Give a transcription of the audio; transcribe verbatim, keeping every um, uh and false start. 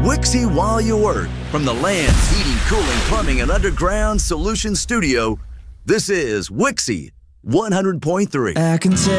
Wixie while you work. From the Land's Heating, Cooling, Plumbing, and Underground Solutions Studio, this is Wixie one hundred point three. I can tell